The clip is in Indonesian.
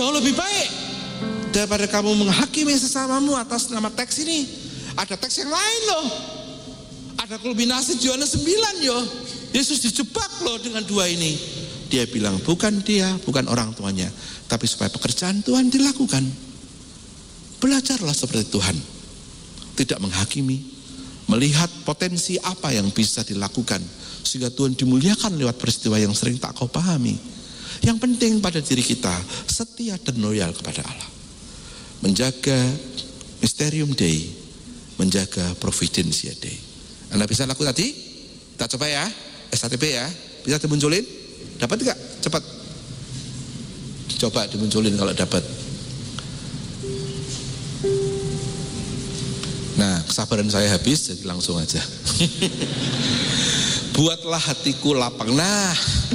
jauh lebih baik daripada kamu menghakimi sesamamu atas nama teks ini. Ada teks yang lain loh. Ada kulminasi Yohanes 9 yo. Yesus dijebak loh dengan dua ini. Dia bilang bukan dia, bukan orang tuanya, tapi supaya pekerjaan Tuhan dilakukan. Belajarlah seperti Tuhan. Tidak menghakimi, melihat potensi apa yang bisa dilakukan sehingga Tuhan dimuliakan lewat peristiwa yang sering tak kau pahami. Yang penting pada diri kita setia dan loyal kepada Allah, menjaga Mysterium Dei, menjaga Providentia Dei. Anda bisa laku tadi? Kita coba ya, SHTP ya, bisa dimunculin? Dapat enggak? Cepat coba dimunculin kalau dapat. Nah, kesabaran saya habis, jadi langsung aja. Buatlah hatiku lapang. Nah,